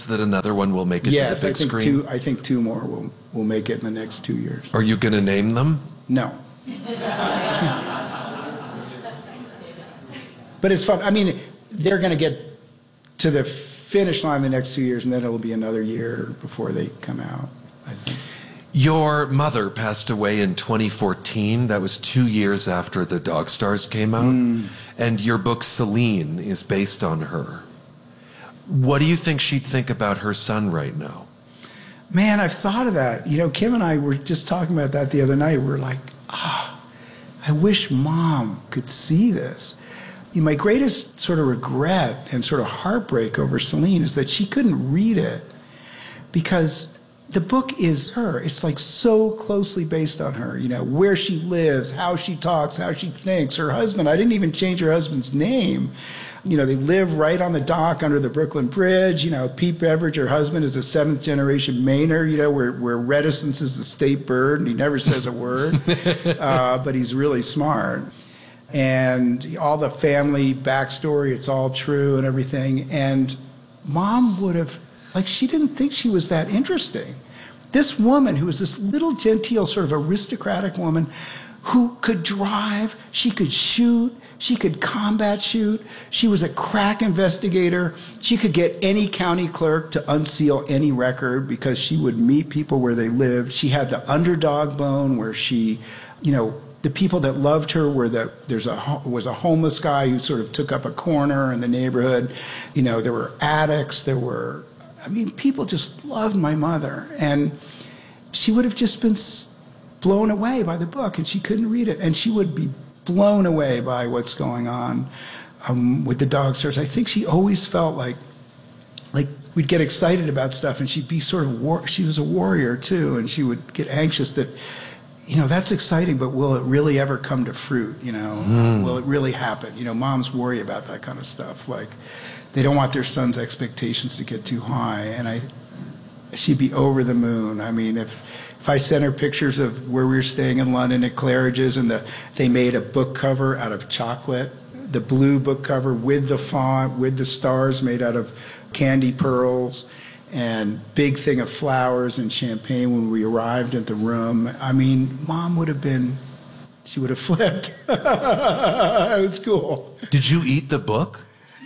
chance that another one will make it to the Yes, big screen? I think two more will make it in the next 2 years. Are you going to name them? No. But it's fun. I mean, they're going to get to the finish line the next 2 years, and then it'll be another year before they come out, I think. Your mother passed away in 2014. That was 2 years after The Dog Stars came out. And your book, Celine, is based on her. What do you think she'd think about her son right now? Man, I've thought of that. You know, Kim and I were just talking about that the other night. We're like, I wish Mom could see this. My greatest sort of regret and sort of heartbreak over Celine is that she couldn't read it, because the book is her. It's like so closely based on her, you know, where she lives, how she talks, how she thinks. Her husband, I didn't even change her husband's name. You know, they live right on the dock under the Brooklyn Bridge. You know, Pete Beveridge, her husband, is a 7th generation Mainer, you know, where reticence is the state bird, and he never says a word, but he's really smart. And all the family backstory, it's all true and everything. And Mom would have, like, she didn't think she was that interesting. This woman, who was this little genteel sort of aristocratic woman who could drive, she could shoot, she could combat shoot, she was a crack investigator, she could get any county clerk to unseal any record because she would meet people where they lived. She had the underdog bone where she, you know, the people that loved her were was a homeless guy who sort of took up a corner in the neighborhood. You know, there were addicts, people just loved my mother. And she would have just been blown away by the book, and she couldn't read it. And she would be blown away by what's going on with the Dog Stars. I think she always felt like we'd get excited about stuff, and she'd be sort of, she was a warrior too, and she would get anxious that, you know, that's exciting, but will it really ever come to fruit? You know, will it really happen? You know, moms worry about that kind of stuff. Like, they don't want their son's expectations to get too high. And she'd be over the moon. I mean, if I sent her pictures of where we were staying in London at Claridge's, and they made a book cover out of chocolate, the blue book cover with the font, with the stars made out of candy pearls, and big thing of flowers and champagne when we arrived at the room. I mean, Mom would have flipped. It was cool. Did you eat the book?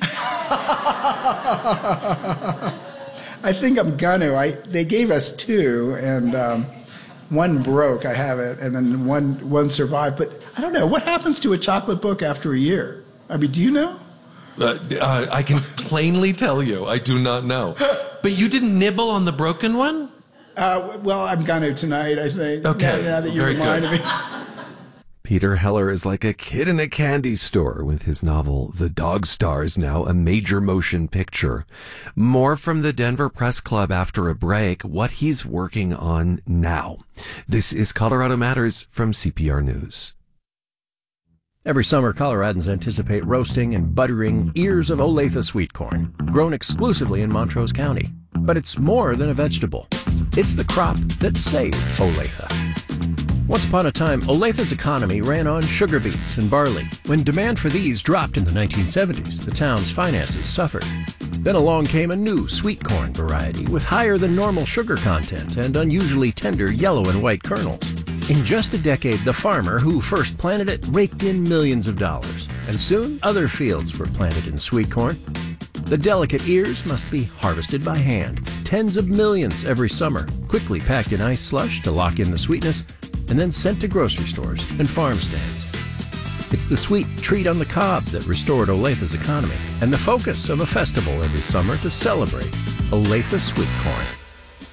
I think I'm gonna. They gave us 2, and one broke. I have it, and then one survived. But I don't know what happens to a chocolate book after a year. I mean, do you know? I can plainly tell you, I do not know. But you didn't nibble on the broken one? Well, I'm gonna tonight, I think. Okay, now that you very reminded good. me. Peter Heller is like a kid in a candy store with his novel, The Dog Stars, now a major motion picture. More from the Denver Press Club after a break, what he's working on now. This is Colorado Matters from CPR News. Every summer, Coloradans anticipate roasting and buttering ears of Olathe sweet corn, grown exclusively in Montrose County. But it's more than a vegetable. It's the crop that saved Olathe. Once upon a time, Olathe's economy ran on sugar beets and barley. When demand for these dropped in the 1970s, the town's finances suffered. Then along came a new sweet corn variety with higher than normal sugar content and unusually tender yellow and white kernels. In just a decade, the farmer who first planted it raked in millions of dollars, and soon other fields were planted in sweet corn. The delicate ears must be harvested by hand, tens of millions every summer, quickly packed in ice slush to lock in the sweetness, and then sent to grocery stores and farm stands. It's the sweet treat on the cob that restored Olathe's economy, and the focus of a festival every summer to celebrate Olathe sweet corn.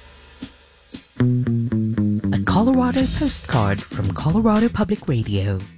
A Colorado postcard from Colorado Public Radio.